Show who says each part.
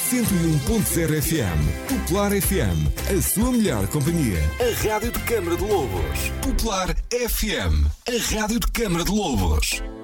Speaker 1: 101.0 FM. Popular FM, a sua melhor companhia. A Rádio de Câmara de Lobos. Popular FM, a Rádio de Câmara de Lobos.